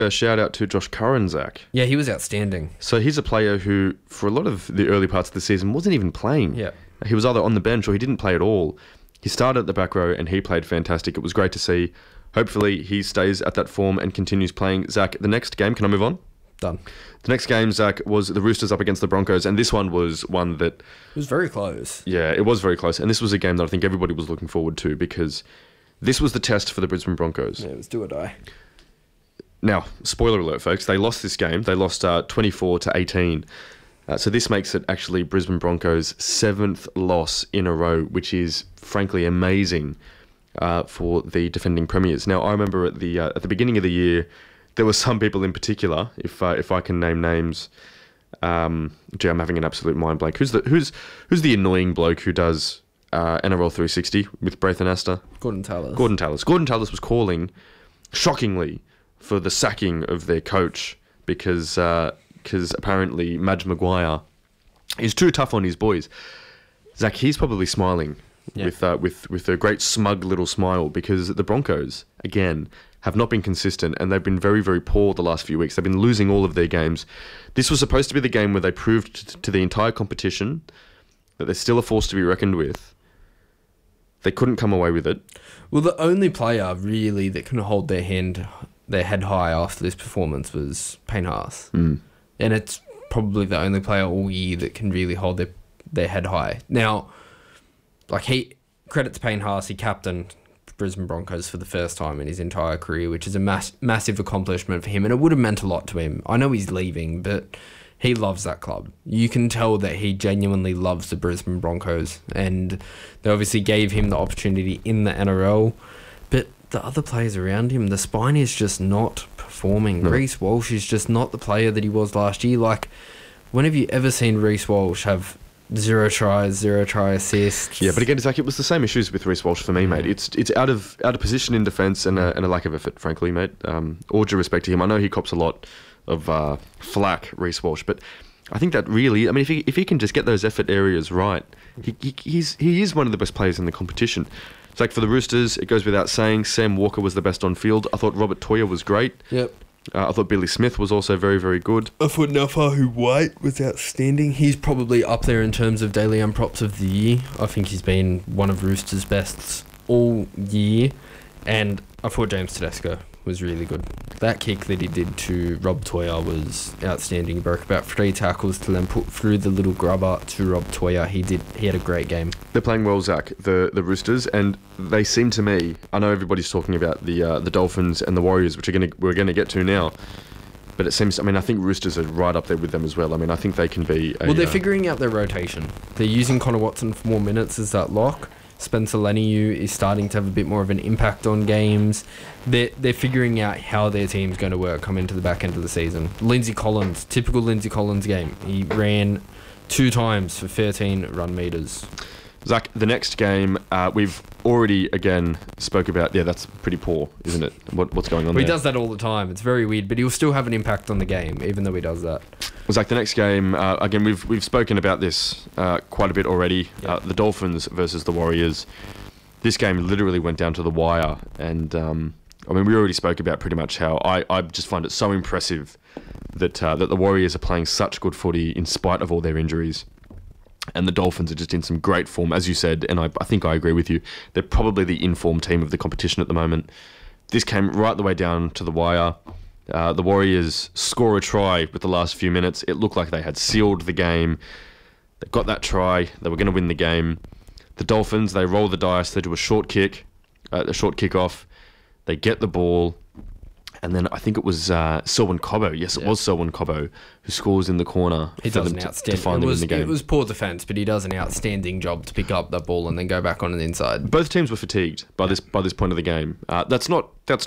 a shout out to Josh Curran, Zach. Yeah, he was outstanding. So he's a player who, for a lot of the early parts of the season, wasn't even playing. Yeah. He was either on the bench or he didn't play at all. He started at the back row and he played fantastic. It was great to see. Hopefully he stays at that form and continues playing. Zach, the next game, can I move on? Done. The next game, Zach, was the Roosters up against the Broncos, and this one was one that... It was very close. Yeah, it was very close, and this was a game that I think everybody was looking forward to because this was the test for the Brisbane Broncos. Yeah, it was do or die. Now, spoiler alert, folks, they lost this game. They lost 24-18. So this makes it actually Brisbane Broncos' 7th loss in a row, which is frankly amazing for the defending premiers. Now, I remember at the beginning of the year, there were some people in particular, if I can name names. I'm having an absolute mind blank. Who's the annoying bloke who does NRL 360 with Braithen Astor? Gordon Tallis. Gordon Tallis was calling, shockingly, for the sacking of their coach because apparently Madge Maguire is too tough on his boys. Zach, he's probably smiling with a great smug little smile because the Broncos, again, have not been consistent and they've been very, very poor the last few weeks. They've been losing all of their games. This was supposed to be the game where they proved to the entire competition that they're still a force to be reckoned with. They couldn't come away with it. Well, the only player really that can hold their head high after this performance was Payne Haas. And it's probably the only player all year that can really hold their head high. Now, credit to Payne Haas, he captained Brisbane Broncos for the first time in his entire career, which is a massive accomplishment for him, and it would have meant a lot to him. I know he's leaving, but he loves that club. You can tell that he genuinely loves the Brisbane Broncos, and they obviously gave him the opportunity in the NRL, but the other players around him, the spine is just not performing. Reece Walsh is just not the player that he was last year. Like, when have you ever seen Reece Walsh have 0 tries, 0 try assists? Yeah, but again, it's like it was the same issues with Reece Walsh for me, mate. It's out of position in defence and a lack of effort, frankly, mate. All due respect to him, I know he cops a lot of flack, Reece Walsh, but I think that really, I mean, if he can just get those effort areas right, he is one of the best players in the competition. It's like for the Roosters, it goes without saying, Sam Walker was the best on field. I thought Robert Toya was great. Yep. I thought Billy Smith was also very, very good. I thought Nafahu White was outstanding. He's probably up there in terms of daily unprops of the year. I think he's been one of Roosters' bests all year. And I thought James Tedesco was really good. That kick that he did to Rob Toya was outstanding. He broke about 3 tackles to then put through the little grubber to Rob Toya. He had a great game. They're playing well, Zach, the Roosters, and they seem to me, I know everybody's talking about the Dolphins and the Warriors, which we're going to get to now, but it seems, I mean, I think Roosters are right up there with them as well. I mean, I think they can be they're figuring out their rotation. They're using Connor Watson for more minutes as that lock. Spencer Leniu is starting to have a bit more of an impact on games. They're figuring out how their team's going to work come into the back end of the season. Lindsay Collins, typical Lindsay Collins game. He ran 2 times for 13 run meters. Zach, the next game, we've already, again, spoke about, that's pretty poor, isn't it? What's going on there? He does that all the time. It's very weird, but he'll still have an impact on the game, even though he does that. Zach, the next game, again, we've spoken about this quite a bit already. Yep. The Dolphins versus the Warriors. This game literally went down to the wire, and I mean, we already spoke about pretty much how I just find it so impressive that the Warriors are playing such good footy in spite of all their injuries. And the Dolphins are just in some great form, as you said, and I think I agree with you. They're probably the informed team of the competition at the moment. This came right the way down to the wire. The Warriors score a try with the last few minutes. It looked like they had sealed the game. They got that try. They were going to win the game. The Dolphins, they roll the dice. They do a short kick, a short kick-off. They get the ball. And then I think it was Selwyn Cobbo. Yes, it was Selwyn Cobbo who scores in the corner. He does an outstanding. It was poor defence, but he does an outstanding job to pick up that ball and then go back on the inside. Both teams were fatigued by this point of the game. That's not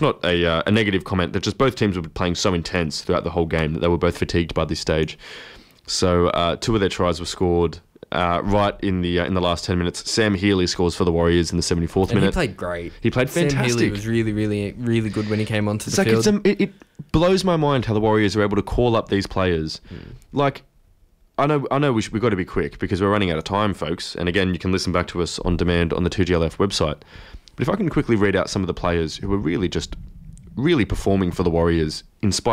a negative comment. That just both teams were playing so intense throughout the whole game that they were both fatigued by this stage. So 2 of their tries were scored right in the last 10 minutes. Sam Healy scores for the Warriors in the 74th minute. He played great. He played fantastic. Sam Healy was really, really, really good when he came onto the field. It blows my mind how the Warriors are able to call up these players. Like, I know we've got to be quick because we're running out of time, folks. And again, you can listen back to us on demand on the 2GLF website. But if I can quickly read out some of the players who were really just really performing for the Warriors in spite